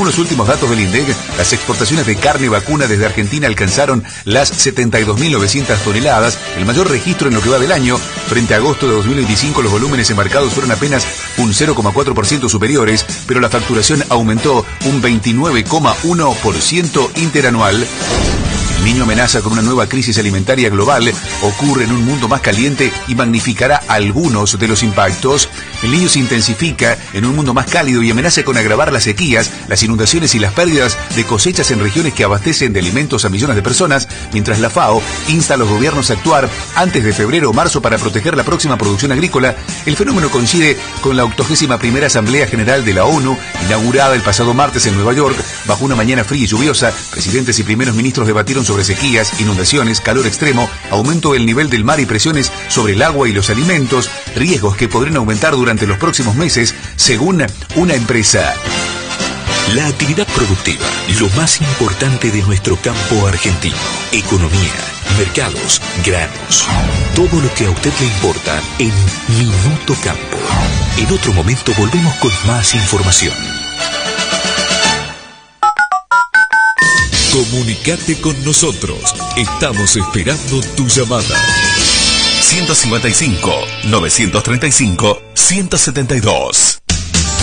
Según los últimos datos del INDEC, las exportaciones de carne vacuna desde Argentina alcanzaron las 72.900 toneladas, el mayor registro en lo que va del año. Frente a agosto de 2025, los volúmenes embarcados fueron apenas un 0,4% superiores, pero la facturación aumentó un 29,1% interanual. El Niño amenaza con una nueva crisis alimentaria global, ocurre en un mundo más caliente y magnificará algunos de los impactos. El Niño se intensifica en un mundo más cálido y amenaza con agravar las sequías, las inundaciones y las pérdidas de cosechas en regiones que abastecen de alimentos a millones de personas, mientras la FAO insta a los gobiernos a actuar antes de febrero o marzo para proteger la próxima producción agrícola. El fenómeno coincide con la 81ª Asamblea General de la ONU, inaugurada el pasado martes en Nueva York. Bajo una mañana fría y lluviosa, presidentes y primeros ministros debatieron sobre sequías, inundaciones, calor extremo, aumento del nivel del mar y presiones sobre el agua y los alimentos, riesgos que podrían aumentar durante los próximos meses, según una empresa. La actividad productiva, lo más importante de nuestro campo argentino. Economía, mercados, granos. Todo lo que a usted le importa en Minuto Campo. En otro momento volvemos con más información. Comunicate con nosotros. Estamos esperando tu llamada. 155 935 172.